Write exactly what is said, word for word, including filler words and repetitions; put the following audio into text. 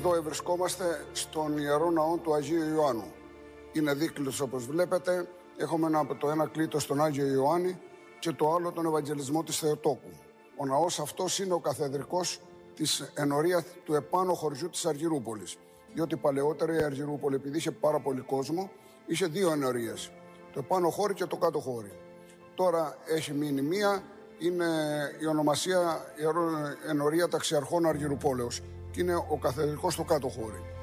Εδώ βρισκόμαστε στον Ιερό Ναό του Αγίου Ιωάννου. Είναι δίκλειος όπως βλέπετε. Έχουμε ένα, το ένα κλήτο στον Άγιο Ιωάννη και το άλλο τον Ευαγγελισμό της Θεοτόκου. Ο ναός αυτός είναι ο καθεδρικός της ενορία του επάνω χωριού της Αργυρούπολης. Διότι παλαιότερα η Αργυρούπολη, επειδή είχε πάρα πολύ κόσμο, είχε δύο ενορίες. Το επάνω χώρι και το κάτω χώρι. Τώρα έχει μείνει μία, είναι η ονομασία Ιερό Ενορία Ταξιαρχών Αργυρουπόλεως και είναι ο καθεδρικός στο κάτω χώρι.